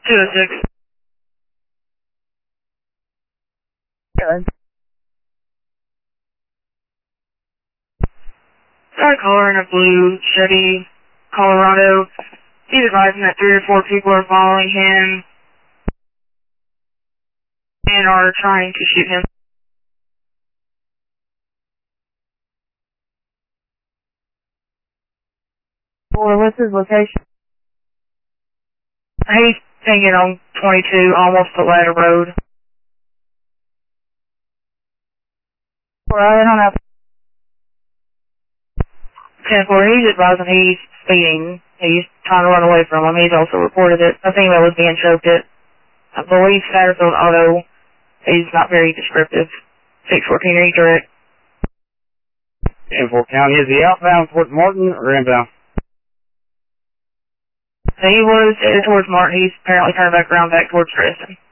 206. Good. Got a caller in a blue Chevy Colorado. He's advising that 3 or 4 people are following him and are trying to shoot him. Boy, what's his location? He's hanging on 22, almost to Ladder Road. Well, I don't know. 10-4, he's advising he's speeding. He's trying to run away from him. He's also reported that a female was being choked at, I believe, Satterfield Auto. He's not very descriptive. 614 redirect. 10-4 County, is he outbound towards Martin or inbound? He was headed towards Martin. He's apparently turned back around back towards Preston.